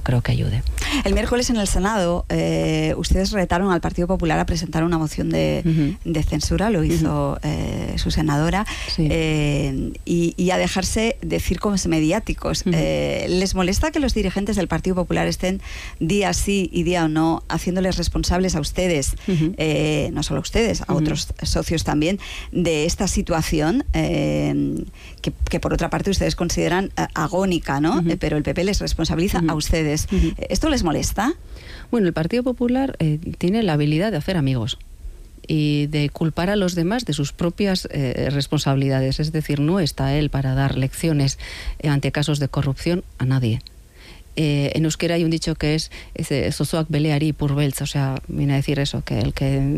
creo que ayude. El miércoles en el Senado ustedes retaron al Partido Popular a presentar una moción de censura, lo hizo su senadora, sí. Y a dejarse de circos mediáticos. ¿Les molesta que los dirigentes del Partido Popular estén día sí y día no haciéndoles responsables a ustedes, no solo a ustedes, a otros socios también, de esta situación que por otra parte ustedes consideran agónica, ¿no? Pero el PP les responsabiliza a ustedes. ¿Esto les molesta? Bueno, el Partido Popular tiene la habilidad de hacer amigos y de culpar a los demás de sus propias responsabilidades. Es decir, no está él para dar lecciones ante casos de corrupción a nadie. En euskera hay un dicho que es zozoak beleari purbeltz, o sea, viene a decir eso, que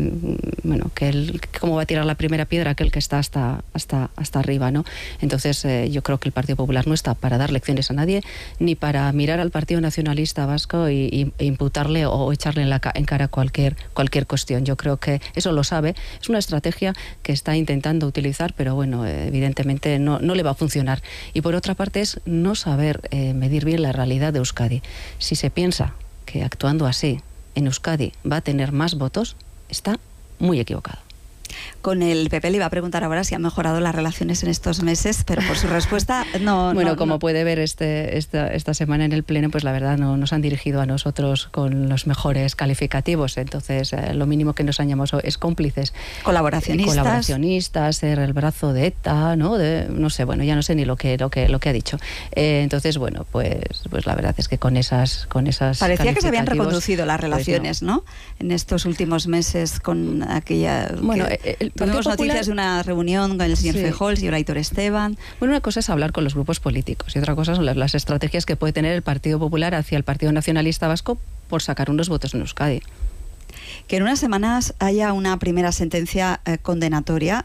cómo va a tirar la primera piedra aquel que está hasta arriba, ¿no? Entonces yo creo que el Partido Popular no está para dar lecciones a nadie, ni para mirar al Partido Nacionalista Vasco e imputarle o echarle en cara cualquier cuestión. Yo creo que eso lo sabe, es una estrategia que está intentando utilizar, pero bueno, evidentemente no le va a funcionar. Y por otra parte es no saber medir bien la realidad de Euskadi. Si se piensa que actuando así en Euskadi va a tener más votos, está muy equivocado. Con el PP le iba a preguntar ahora si han mejorado las relaciones en estos meses, pero por su respuesta no. Bueno, como puede ver esta semana en el Pleno, pues la verdad no nos han dirigido a nosotros con los mejores calificativos. Entonces, lo mínimo que nos han llamado es cómplices. Colaboracionistas, ser el brazo de ETA, ¿no? No sé, bueno, ya no sé ni lo que ha dicho. Entonces, bueno, pues la verdad es que con esas parecía que se habían reconducido las relaciones, pues no, en estos últimos meses con aquella. Bueno, tuvimos noticias de una reunión con el señor Feijóo y el Aitor Esteban. Bueno, una cosa es hablar con los grupos políticos y otra cosa son las estrategias que puede tener el Partido Popular hacia el Partido Nacionalista Vasco por sacar unos votos en Euskadi. Que en unas semanas haya una primera sentencia condenatoria,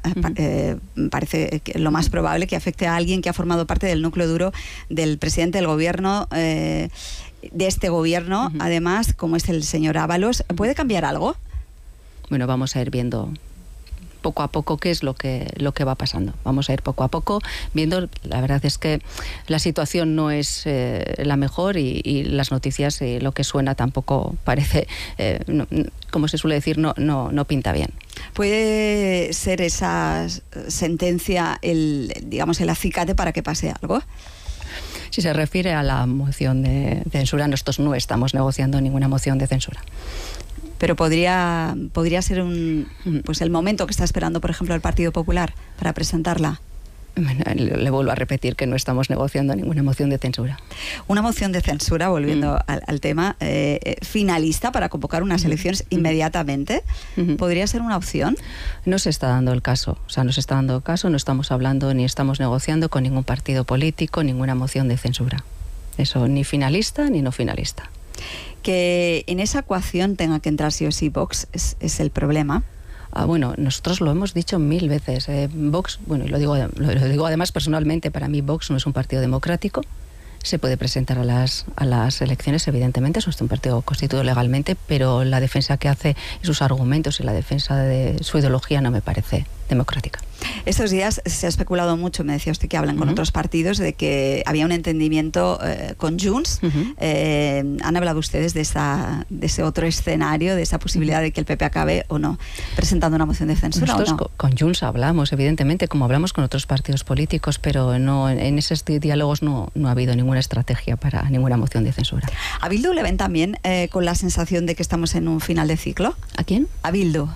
parece que lo más probable, que afecte a alguien que ha formado parte del núcleo duro del presidente del gobierno, de este gobierno, además, como es el señor Ábalos. ¿Puede cambiar algo? Bueno, vamos a ir viendo poco a poco qué es lo que va pasando. Vamos a ir poco a poco viendo. La verdad es que la situación no es la mejor y las noticias y lo que suena tampoco parece, como se suele decir, no pinta bien. ¿Puede ser esa sentencia el acicate para que pase algo? Si se refiere a la moción de censura, nosotros no estamos negociando ninguna moción de censura. Pero podría ser el momento que está esperando, por ejemplo, el Partido Popular para presentarla. Bueno, le vuelvo a repetir que no estamos negociando ninguna moción de censura. Una moción de censura, volviendo al tema, finalista para convocar unas elecciones inmediatamente, ¿podría ser una opción? No se está dando el caso. O sea, no se está dando el caso, no estamos hablando ni estamos negociando con ningún partido político ninguna moción de censura. Eso, ni finalista ni no finalista. Que en esa ecuación tenga que entrar sí o sí Vox es el problema. Bueno, nosotros lo hemos dicho 1000 veces. Vox, bueno, y lo digo además personalmente, para mí Vox no es un partido democrático. Se puede presentar a las elecciones, evidentemente, es un partido constituido legalmente, pero la defensa que hace y sus argumentos y la defensa de su ideología no me parece democrática. Estos días se ha especulado mucho, me decía usted que hablan con otros partidos, de que había un entendimiento con Junts. ¿Han hablado ustedes de ese otro escenario, de esa posibilidad de que el PP acabe o no presentando una moción de censura? Nosotros ¿o no? Con Junts hablamos, evidentemente, como hablamos con otros partidos políticos, pero no, en esos diálogos no ha habido ninguna estrategia para ninguna moción de censura. ¿A Bildu le ven también con la sensación de que estamos en un final de ciclo? ¿A quién? A Bildu.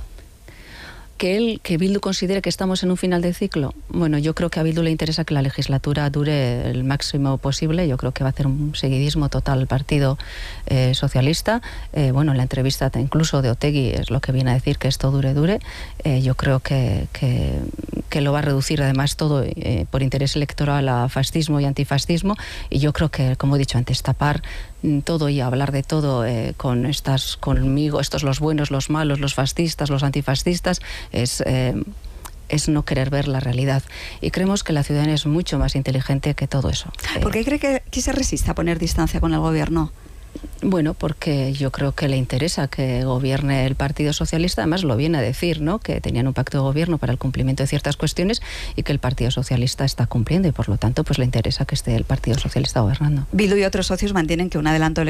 Que Bildu considere que estamos en un final de ciclo. Bueno, yo creo que a Bildu le interesa que la legislatura dure el máximo posible. Yo creo que va a hacer un seguidismo total el Partido Socialista. Bueno, en la entrevista incluso de Otegi es lo que viene a decir, que esto dure. Yo creo que lo va a reducir además todo por interés electoral a fascismo y antifascismo. Y yo creo que, como he dicho antes, tapar todo y hablar de todo conmigo, estos los buenos, los malos, los fascistas, los antifascistas, es no querer ver la realidad. Y creemos que la ciudadanía es mucho más inteligente que todo eso. ¿Por qué cree que se resiste a poner distancia con el gobierno? Bueno, porque yo creo que le interesa que gobierne el Partido Socialista. Además lo viene a decir, ¿no?, que tenían un pacto de gobierno para el cumplimiento de ciertas cuestiones y que el Partido Socialista está cumpliendo y por lo tanto pues le interesa que esté el Partido Socialista gobernando. Bildu y otros socios mantienen que un adelanto